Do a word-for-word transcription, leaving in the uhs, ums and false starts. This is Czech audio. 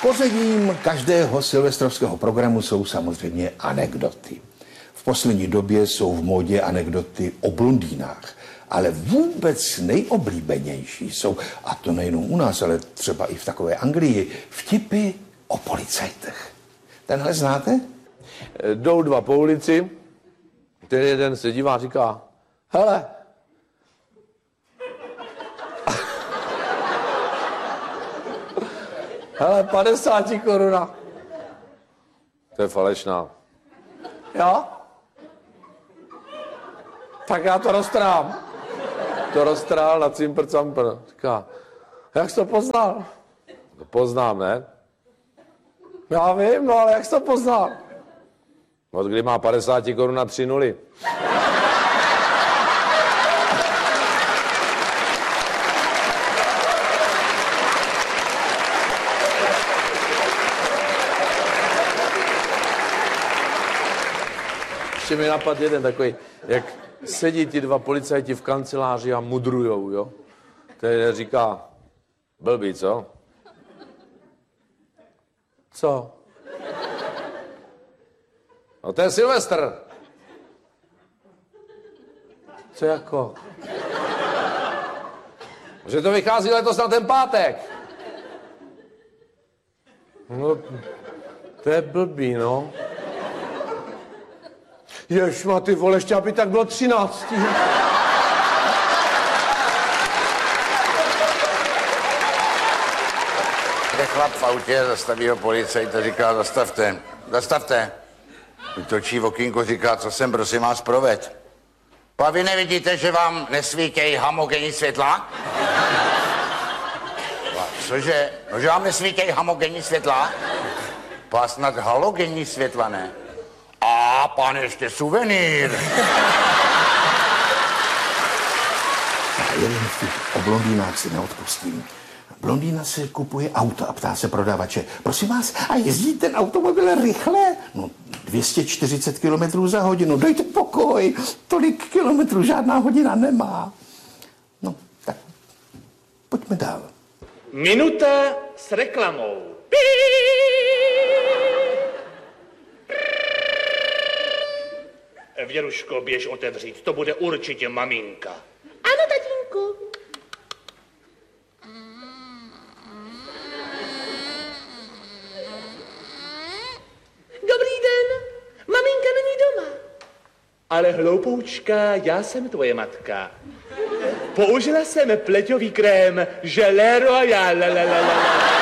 Kořením každého silvestrovského programu jsou samozřejmě anekdoty. V poslední době jsou v módě anekdoty o blondýnách, ale vůbec nejoblíbenější jsou, a to nejenom u nás, ale třeba i v takové Anglii, vtipy o policajtech. Tenhle znáte? Jdou dva po ulici, ten jeden se dívá a říká, hele, hele, padesáti koruna. To je falešná. Jo? Tak já to roztrám. To roztrál na cimpr campr. Říká, jak jsi to poznal? To poznám, ne? Já vím, no ale jak jsi to poznal? Od kdy má padesát korun na tři nuly. Ještě mi napadl jeden takový, jak sedí ti dva policajti v kanceláři a mudrujou, jo? Ten říká, blbý, co? Co? No to je Silvestr. Co jako? Že to vychází letos na ten pátek. No, to je blbý, no. Ježma, ty vole, ještě aby tak bylo třináct. Jde chlap v autě, zastaví ho policajt a říká, zastavte, zastavte. Vytočí v okýnko, říká, co jsem, prosím vás, proved. Pa vy nevidíte, že vám nesvítějí homogenní světla? Pa, cože? No, že vám nesvítějí homogenní světla? Pa snad halogenní světla, ne? A pan ještě suvenýr. Jeden z těch o blondýnách si neodpustím. Blondýna si kupuje auto a ptá se prodavače, prosím vás, a jezdí ten automobil rychle? No, dvě stě čtyřicet kilometrů za hodinu, dejte pokoj, tolik kilometrů žádná hodina nemá. No, tak, pojďme dál. Minuta s reklamou. Věruško, běž otevřít, to bude určitě maminka. Ano, tatínku. Dobrý den, maminka není doma. Ale hloupoučka, já jsem tvoje matka. Použila jsem pleťový krém Gelé Royal.